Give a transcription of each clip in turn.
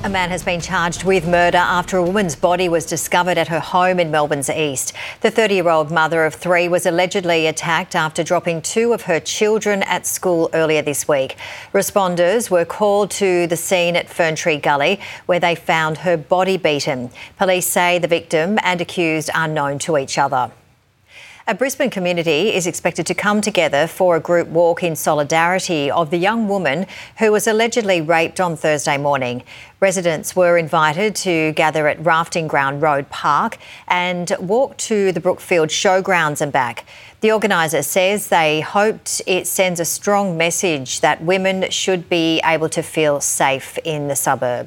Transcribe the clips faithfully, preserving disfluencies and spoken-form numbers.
A man has been charged with murder after a woman's body was discovered at her home in Melbourne's east. The thirty-year-old mother of three was allegedly attacked after dropping two of her children at school earlier this week. Responders were called to the scene at Ferntree Gully, where they found her body beaten. Police say the victim and accused are known to each other. A Brisbane community is expected to come together for a group walk in solidarity of the young woman who was allegedly raped on Thursday morning. Residents were invited to gather at Rafting Ground Road Park and walk to the Brookfield Showgrounds and back. The organiser says they hoped it sends a strong message that women should be able to feel safe in the suburb.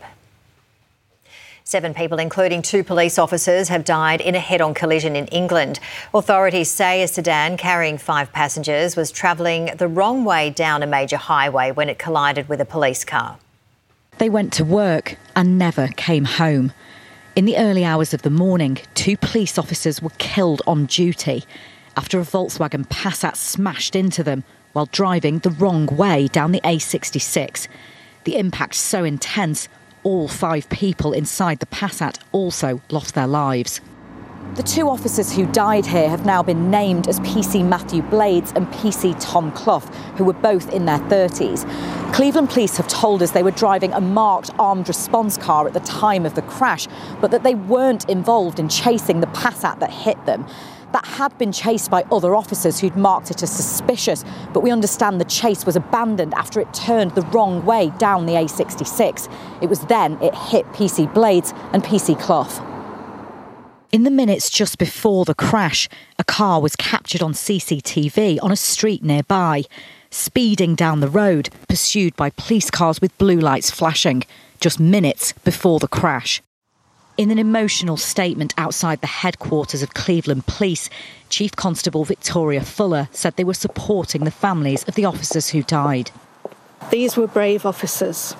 Seven people, including two police officers, have died in a head-on collision in England. Authorities say a sedan carrying five passengers was travelling the wrong way down a major highway when it collided with a police car. They went to work and never came home. In the early hours of the morning, two police officers were killed on duty after a Volkswagen Passat smashed into them while driving the wrong way down the A sixty-six. The impact so intense, all five people inside the Passat also lost their lives. The two officers who died here have now been named as P C Matthew Blades and P C Tom Clough, who were both in their thirties. Cleveland Police have told us they were driving a marked armed response car at the time of the crash, but that they weren't involved in chasing the Passat that hit them. That had been chased by other officers who'd marked it as suspicious, but we understand the chase was abandoned after it turned the wrong way down the A sixty-six. It was then it hit P C Blades and P C Clough. In the minutes just before the crash, a car was captured on C C T V on a street nearby, speeding down the road, pursued by police cars with blue lights flashing, just minutes before the crash. In an emotional statement outside the headquarters of Cleveland Police, Chief Constable Victoria Fuller said they were supporting the families of the officers who died. These were brave officers,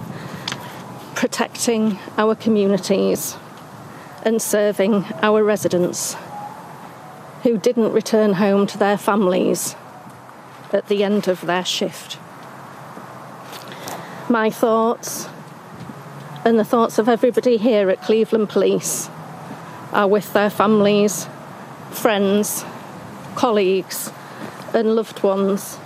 protecting our communities and serving our residents who didn't return home to their families at the end of their shift. My thoughts and the thoughts of everybody here at Cleveland Police are with their families, friends, colleagues and loved ones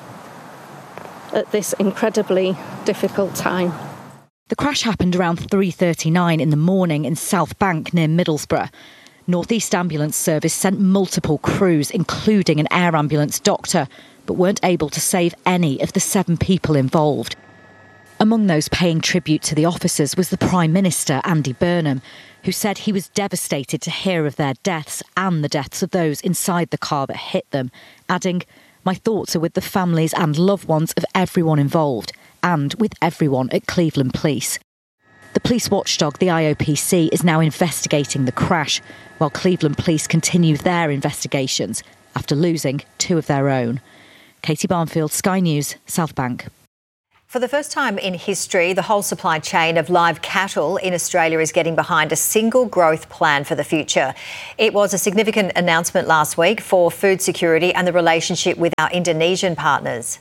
at this incredibly difficult time. The crash happened around three thirty-nine in the morning in South Bank near Middlesbrough. North East Ambulance Service sent multiple crews, including an air ambulance doctor, but weren't able to save any of the seven people involved. Among those paying tribute to the officers was the Prime Minister, Andy Burnham, who said he was devastated to hear of their deaths and the deaths of those inside the car that hit them, adding, "My thoughts are with the families and loved ones of everyone involved, and with everyone at Cleveland Police." The police watchdog, the I O P C, is now investigating the crash, while Cleveland Police continue their investigations after losing two of their own. Katie Barnfield, Sky News, South Bank. For the first time in history, the whole supply chain of live cattle in Australia is getting behind a single growth plan for the future. It was a significant announcement last week for food security and the relationship with our Indonesian partners.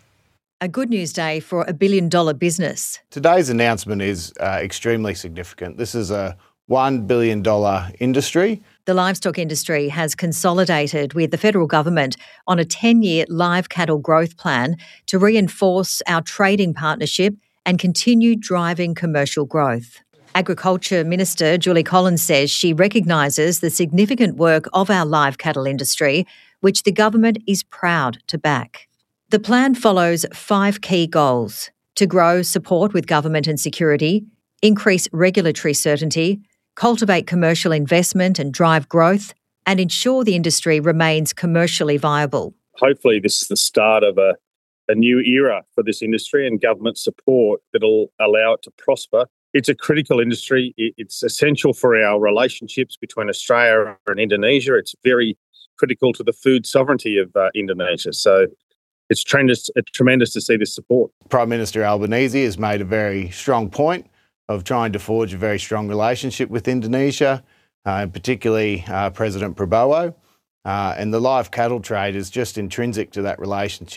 A good news day for a billion dollar business. Today's announcement is uh, extremely significant. This is a one billion dollars industry. The livestock industry has consolidated with the federal government on a ten-year live cattle growth plan to reinforce our trading partnership and continue driving commercial growth. Agriculture Minister Julie Collins says she recognises the significant work of our live cattle industry, which the government is proud to back. The plan follows five key goals: to grow support with government and security, increase regulatory certainty, cultivate commercial investment and drive growth, and ensure the industry remains commercially viable. Hopefully this is the start of a, a new era for this industry and government support that will allow it to prosper. It's a critical industry. It's essential for our relationships between Australia and Indonesia. It's very critical to the food sovereignty of uh, Indonesia. So it's tremendous, it's tremendous to see this support. Prime Minister Albanese has made a very strong point of trying to forge a very strong relationship with Indonesia, uh, and particularly uh, President Prabowo. Uh, and the live cattle trade is just intrinsic to that relationship.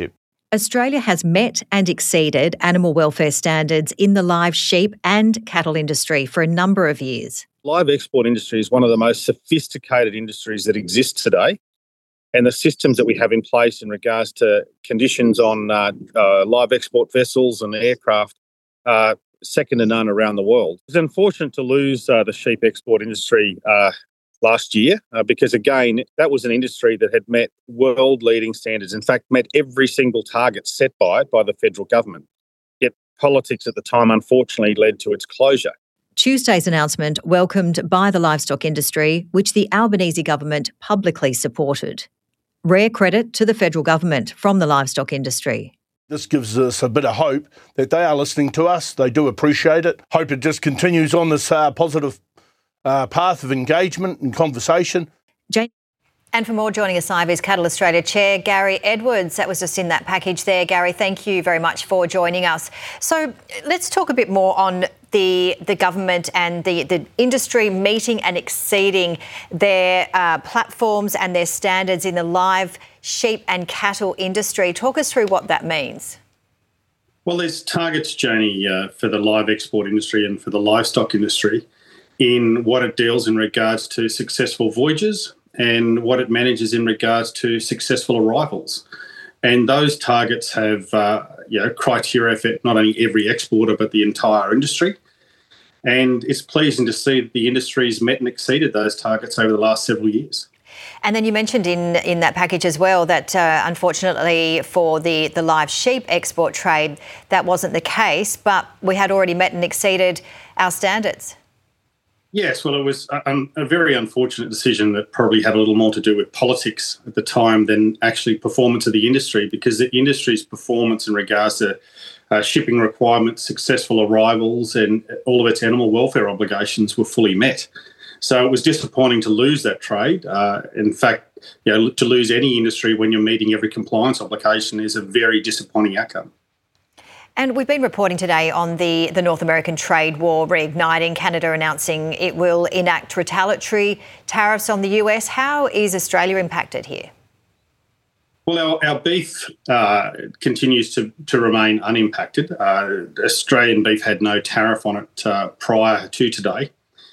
Australia has met and exceeded animal welfare standards in the live sheep and cattle industry for a number of years. Live export industry is one of the most sophisticated industries that exists today. And the systems that we have in place in regards to conditions on uh, uh, live export vessels and aircraft are second to none around the world. It's unfortunate to lose uh, the sheep export industry uh, last year uh, because, again, that was an industry that had met world-leading standards, in fact, met every single target set by it by the federal government. Yet politics at the time, unfortunately, led to its closure. Tuesday's announcement welcomed by the livestock industry, which the Albanese government publicly supported. Rare credit to the federal government from the livestock industry. This gives us a bit of hope that they are listening to us. They do appreciate it. Hope it just continues on this uh, positive uh, path of engagement and conversation. Jane. And for more, joining us live is Cattle Australia Chair Gary Edwards. That was just in that package there. Gary, thank you very much for joining us. So let's talk a bit more on the the government and the, the industry meeting and exceeding their uh, platforms and their standards in the live sheep and cattle industry. Talk us through what that means. Well, there's targets, Janie, uh, for the live export industry and for the livestock industry in what it deals in regards to successful voyages and what it manages in regards to successful arrivals. And those targets have uh, you know, criteria for not only every exporter but the entire industry. And it's pleasing to see that the industry's met and exceeded those targets over the last several years. And then you mentioned in, in that package as well that uh, unfortunately for the, the live sheep export trade, that wasn't the case, but we had already met and exceeded our standards. Yes, well, it was a, a very unfortunate decision that probably had a little more to do with politics at the time than actually performance of the industry, because the industry's performance in regards to uh, shipping requirements, successful arrivals and all of its animal welfare obligations were fully met. So it was disappointing to lose that trade. Uh, in fact, you know, to lose any industry when you're meeting every compliance obligation is a very disappointing outcome. And we've been reporting today on the, the North American trade war reigniting, Canada announcing it will enact retaliatory tariffs on the U S. How is Australia impacted here? Well, our, our beef uh, continues to, to remain unimpacted. Uh, Australian beef had no tariff on it uh, prior to today.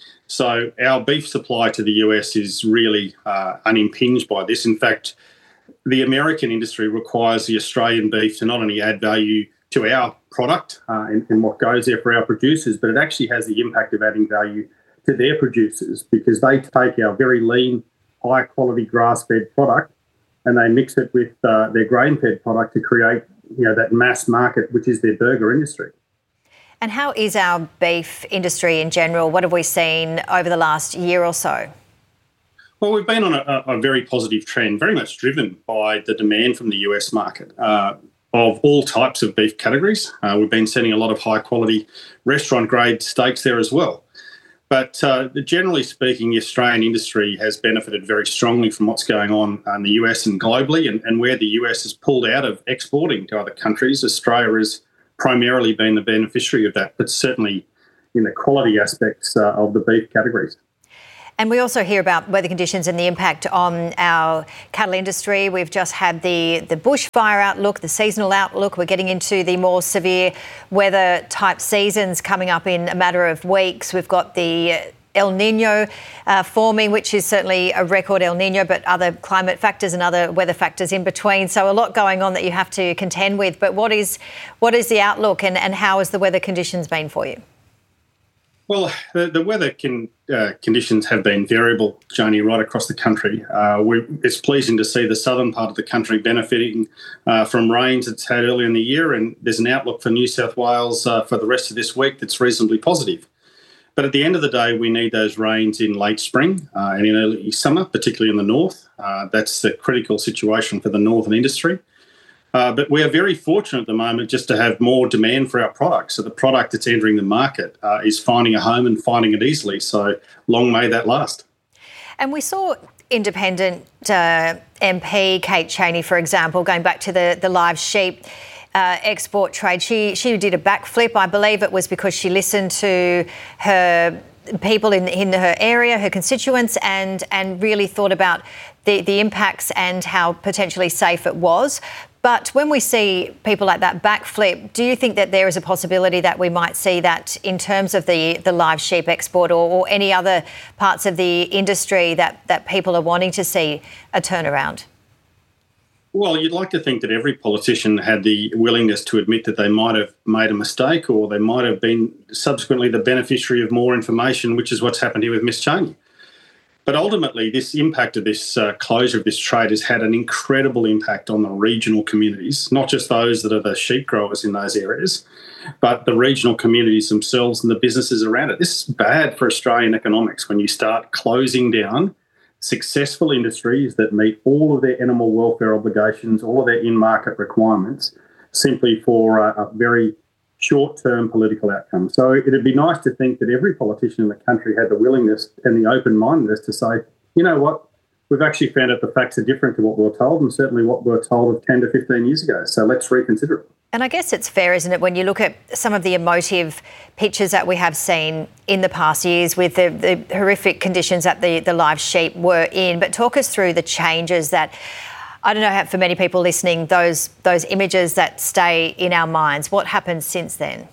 So our beef supply to the U S is really uh, unimpinged by this. In fact, the American industry requires the Australian beef to not only add value to our product uh, and, and what goes there for our producers, but it actually has the impact of adding value to their producers, because they take our very lean, high-quality grass-fed product and they mix it with uh, their grain-fed product to create, you know, that mass market, which is their burger industry. And how is our beef industry in general? What have we seen over the last year or so? Well, we've been on a, a very positive trend, very much driven by the demand from the U S market. Uh, of all types of beef categories. Uh, we've been sending a lot of high-quality restaurant-grade steaks there as well. But uh, generally speaking, the Australian industry has benefited very strongly from what's going on in the U S and globally, and, and where the U S has pulled out of exporting to other countries, Australia has primarily been the beneficiary of that, but certainly in the quality aspects uh, of the beef categories. And we also hear about weather conditions and the impact on our cattle industry. We've just had the, the bushfire outlook, the seasonal outlook. We're getting into the more severe weather type seasons coming up in a matter of weeks. We've got the El Nino uh, forming, which is certainly a record El Nino, but other climate factors and other weather factors in between. So a lot going on that you have to contend with. But what is what is the outlook and, and how has the weather conditions been for you? Well, the, the weather can, uh, conditions have been variable, Janie, right across the country. Uh, we're, it's pleasing to see the southern part of the country benefiting uh, from rains it's had earlier in the year, and there's an outlook for New South Wales uh, for the rest of this week that's reasonably positive. But at the end of the day, we need those rains in late spring uh, and in early summer, particularly in the north. Uh, that's the critical situation for the northern industry. Uh, but we are very fortunate at the moment just to have more demand for our product. So the product that's entering the market uh, is finding a home and finding it easily. So long may that last. And we saw independent uh, M P Kate Chaney, for example, going back to the, the live sheep uh, export trade. She, she did a backflip. I believe it was because she listened to her people in, in her area, her constituents, and, and really thought about the, the impacts and how potentially safe it was. But when we see people like that backflip, do you think that there is a possibility that we might see that in terms of the, the live sheep export or, or any other parts of the industry that, that people are wanting to see a turnaround? Well, you'd like to think that every politician had the willingness to admit that they might have made a mistake or they might have been subsequently the beneficiary of more information, which is what's happened here with Miss Cheney. But ultimately, this impact of this uh, closure of this trade has had an incredible impact on the regional communities, not just those that are the sheep growers in those areas, but the regional communities themselves and the businesses around it. This is bad for Australian economics when you start closing down successful industries that meet all of their animal welfare obligations, all of their in-market requirements, simply for a, a very short-term political outcome. So it'd be nice to think that every politician in the country had the willingness and the open-mindedness to say, you know what, we've actually found out the facts are different to what we were told and certainly what we were told of ten to fifteen years ago. So let's reconsider it. And I guess it's fair, isn't it, when you look at some of the emotive pictures that we have seen in the past years with the, the horrific conditions that the, the live sheep were in. But talk us through the changes that, I don't know how for many people listening, those those images that stay in our minds. What happened since then?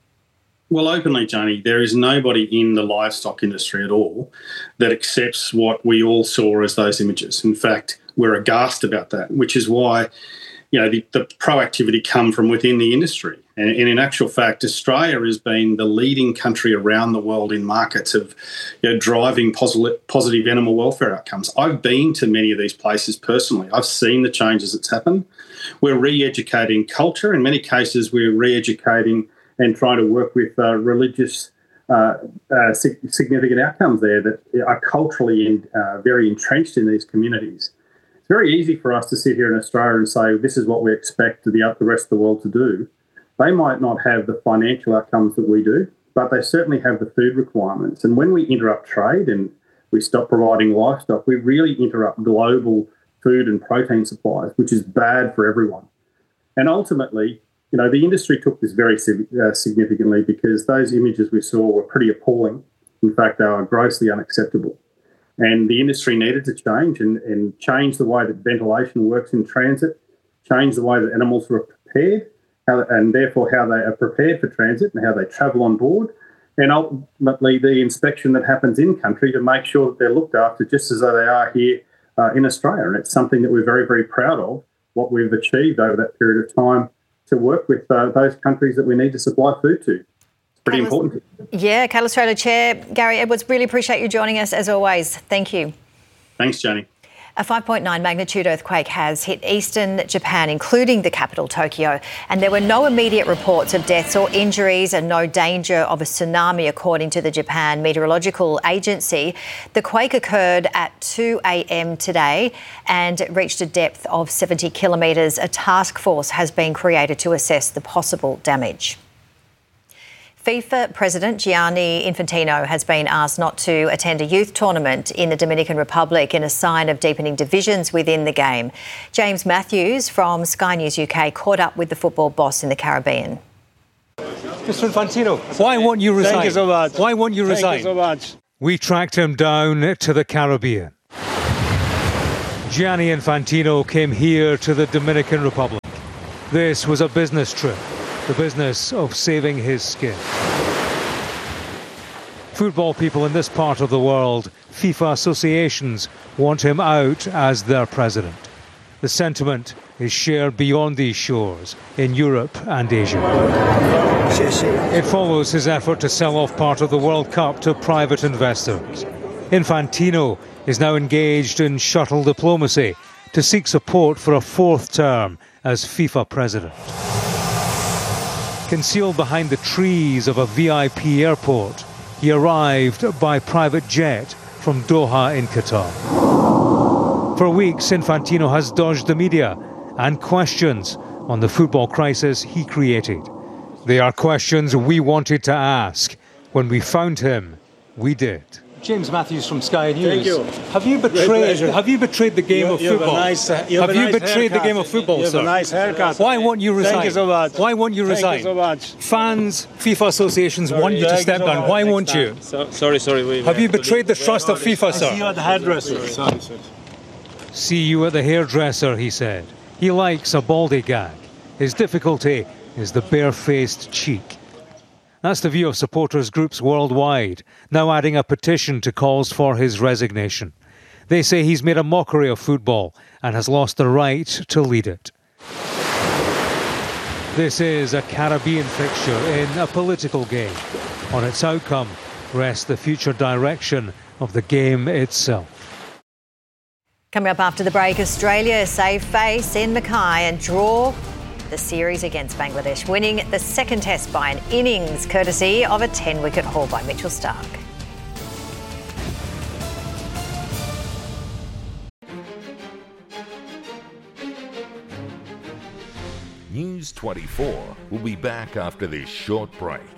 Well, openly, Janie, there is nobody in the livestock industry at all that accepts what we all saw as those images. In fact, we're aghast about that, which is why, you know, the, the proactivity come from within the industry. And, and in actual fact, Australia has been the leading country around the world in markets of, you know, driving positive, positive animal welfare outcomes. I've been to many of these places personally. I've seen the changes that's happened. We're re-educating culture. In many cases, we're re-educating and trying to work with uh, religious uh, uh, significant outcomes there that are culturally in, uh, very entrenched in these communities. It's very easy for us to sit here in Australia and say, this is what we expect the, the rest of the world to do. They might not have the financial outcomes that we do, but they certainly have the food requirements. And when we interrupt trade and we stop providing livestock, we really interrupt global food and protein supplies, which is bad for everyone. And ultimately, you know, the industry took this very uh, significantly because those images we saw were pretty appalling. In fact, they were grossly unacceptable. And the industry needed to change and, and change the way that ventilation works in transit, change the way that animals were prepared, how, and therefore how they are prepared for transit and how they travel on board, and ultimately the inspection that happens in country to make sure that they're looked after just as though they are here uh, in Australia. And it's something that we're very, very proud of, what we've achieved over that period of time to work with uh, those countries that we need to supply food to. It's pretty Cattle, important. Yeah, Cattle Australia Chair Gary Edwards, really appreciate you joining us as always. Thank you. Thanks, Janie. A five point nine magnitude earthquake has hit eastern Japan, including the capital, Tokyo, and there were no immediate reports of deaths or injuries and no danger of a tsunami, according to the Japan Meteorological Agency. The quake occurred at two a.m. today and reached a depth of seventy kilometres. A task force has been created to assess the possible damage. FIFA President Gianni Infantino has been asked not to attend a youth tournament in the Dominican Republic in a sign of deepening divisions within the game. James Matthews from Sky News U K caught up with the football boss in the Caribbean. Mister Infantino, why won't you resign? Thank you so much. Why won't you resign? Thank you so much. We tracked him down to the Caribbean. Gianni Infantino came here to the Dominican Republic. This was a business trip. The business of saving his skin. Football people in this part of the world, FIFA associations, want him out as their president. The sentiment is shared beyond these shores, in Europe and Asia. It follows his effort to sell off part of the World Cup to private investors. Infantino is now engaged in shuttle diplomacy to seek support for a fourth term as FIFA president. Concealed behind the trees of a V I P airport, he arrived by private jet from Doha in Qatar. For weeks, Infantino has dodged the media and questions on the football crisis he created. They are questions we wanted to ask. When we found him, we did. James Matthews from Sky News. Thank you. Have you betrayed? Have you betrayed the game you, of you football? Have, nice, uh, you have, have you nice betrayed haircut. the game of football, you have sir? a nice haircut. Why won't you resign? Thank you so much. Why won't you resign? Thank you so much. Fans, FIFA associations sorry, want you to step so down. much. Why Next won't time. you? So, sorry, sorry. We have you betrayed the trust of FIFA, sir? See you at the hairdresser. Sorry, sir. See you at the hairdresser, he said. He likes a baldy gag. His difficulty is the barefaced cheek. That's the view of supporters groups worldwide, now adding a petition to calls for his resignation. They say he's made a mockery of football and has lost the right to lead it. This is a Caribbean fixture in a political game. On its outcome rests the future direction of the game itself. Coming up after the break, Australia save face in Mackay and draw the series against Bangladesh, winning the second test by an innings courtesy of a ten-wicket haul by Mitchell Starc. News twenty-four will be back after this short break.